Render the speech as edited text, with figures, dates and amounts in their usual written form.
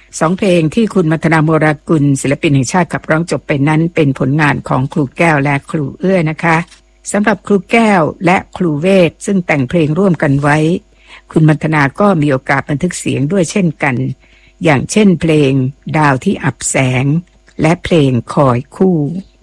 2 เพลงที่คุณมัทนาโมรากุลศิลปินแห่งชาติขับร้องจบไปนั้นเป็นผลงานของครูแก้วและครูเอื้อนะคะสำหรับครูแก้วและครูเวทซึ่งแต่งเพลงร่วมกันไว้คุณมัทนาก็มีโอกาสบันทึกเสียงด้วยเช่นกันอย่างเช่นเพลงดาวที่อับแสงและเพลงคอยคู่